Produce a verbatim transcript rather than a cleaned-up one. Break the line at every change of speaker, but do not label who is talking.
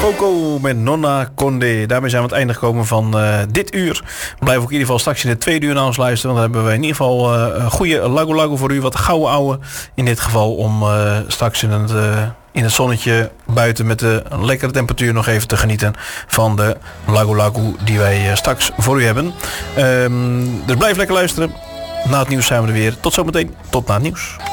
Coco met Nonna Condé. Daarmee zijn we aan het einde gekomen van uh, dit uur. We blijven ook in ieder geval straks in het tweede uur naar ons luisteren. Want dan hebben we in ieder geval uh, een goede Lago Lago voor u. Wat gouden ouwe in dit geval. Om uh, straks in het, uh, in het zonnetje buiten met de lekkere temperatuur nog even te genieten van de Lago Lago die wij uh, straks voor u hebben. Um, dus blijf lekker luisteren. Na het nieuws zijn we er weer. Tot zometeen. Tot na het nieuws.